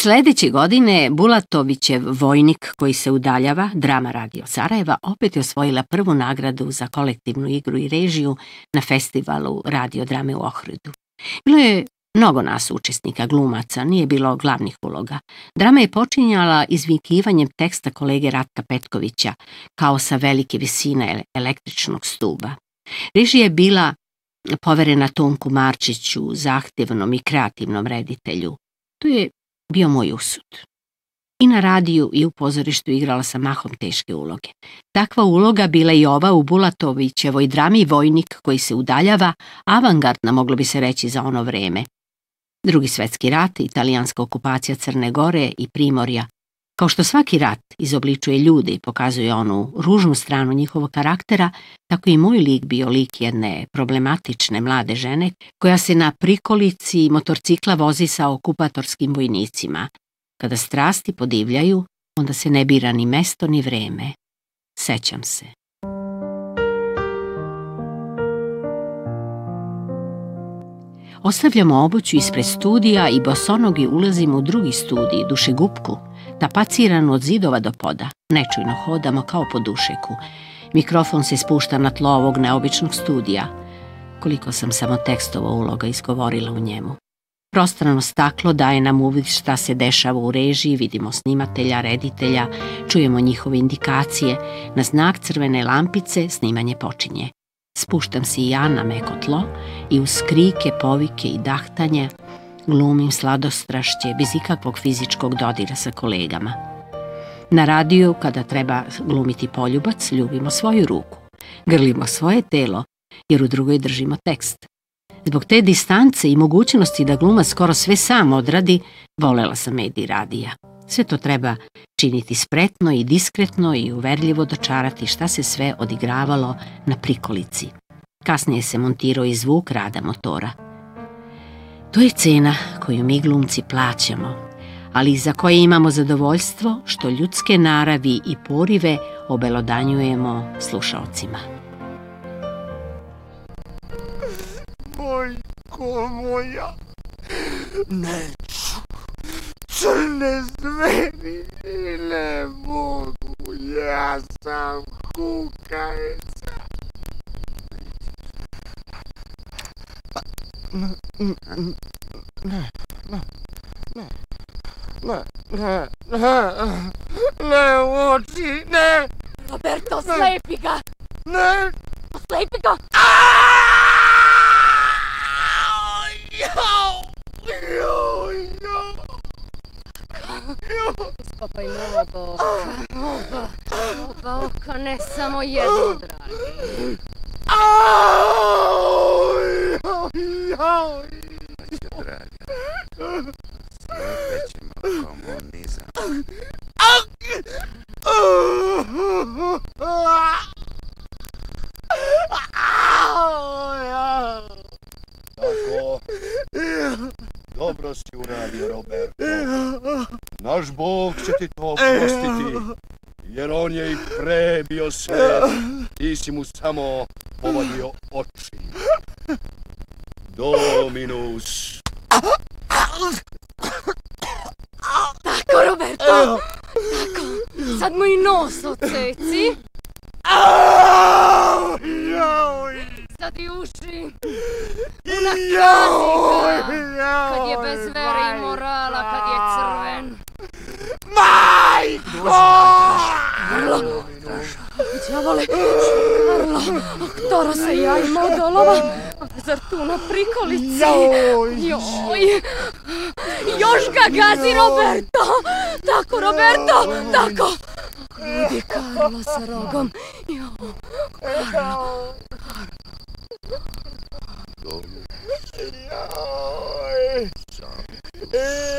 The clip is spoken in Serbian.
Sledeće godine Bulatovićev Vojnik koji se udaljava, drama Radio Sarajeva, opet je osvojila prvu nagradu za kolektivnu igru i režiju na festivalu radio drame u Ohridu. Bilo je mnogo nas učesnika, glumaca, nije bilo glavnih uloga. Drama je počinjala izvikivanjem teksta kolege Ratka Petkovića, kao sa velike visine električnog stuba. Režija je bila poverena Tonku Marčiću, zahtevnom i kreativnom reditelju. To je bio moj usud. I na radiju i u pozorištu igrala sam mahom teške uloge. Takva uloga bila i ova u Bulatovićevoj drami Vojnik koji se udaljava, avangardna, moglo bi se reći, za ono vreme. Drugi svjetski rat, italijanska okupacija Crne Gore i Primorja. Kao što svaki rat izobličuje ljude i pokazuje onu ružnu stranu njihovog karaktera, tako i moj lik bio lik jedne problematične mlade žene koja se na prikolici motorcikla vozi sa okupatorskim vojnicima. Kada strasti podivljaju, onda se ne bira ni mesto ni vreme. Sećam se. Ostavljamo obuću ispred studija i bosonogi ulazimo u drugi studij, dušegupku, tapaciranu od zidova do poda. Nečujno hodamo kao po dušeku. Mikrofon se spušta na tlo ovog neobičnog studija. Koliko sam samo tekstova uloga izgovorila u njemu. Prostrano staklo daje nam uvid šta se dešava u režiji, vidimo snimatelja, reditelja, čujemo njihove indikacije. Na znak crvene lampice snimanje počinje. Spuštam se i ja na meko tlo i uz krike, povike i dahtanje glumim sladostrašće bez ikakvog fizičkog dodira sa kolegama. Na radiju, kada treba glumiti poljubac, ljubimo svoju ruku, grlimo svoje telo, jer u drugoj držimo tekst. Zbog te distance i mogućnosti da glumac skoro sve sam odradi, volela sam medij radija. Sve to treba činiti spretno i diskretno i uverljivo dočarati šta se sve odigravalo na prikolici. Kasnije se montirao i zvuk rada motora. To je cena koju mi glumci plaćamo, ali za koje imamo zadovoljstvo što ljudske naravi i porive obelodanjujemo slušaocima. Majko moja, neću, crne zveri ne mogu, ja sam kukavica. Ne, oči, ne. Roberto, slepi ga. Ne. Slepi ga. Skopaj oba oka, ne samo jedno, dragi. Draga, sve ćemo komunizam. Tako, dobro si uradio, Roberto. Naš Bog će ti to oprostiti, jer on je i pre bio sve, ti si mu samo povadio oči. Dominus. Tako, Roberto, tako. Sad mu i nos odseci. Sad i uši. Kad je bez vere i morala, kad je crven. Majko! Karlo! Djavole! Karlo! Htoro se ja ima od olova! Zar tu na prikolici? Joj! Još ga gazi, Roberto! Tako, Roberto! Tako! Vidi Karlo sa rogom! Joj! Karlo! Joj!